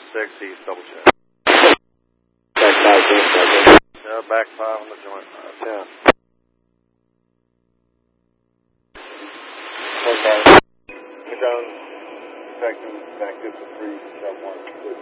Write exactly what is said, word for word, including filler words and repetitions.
six east, double check. Back five, ten. Yeah, back five on the joint. Uh, ten. Okay. We're done. Detective, back up to three, seven one.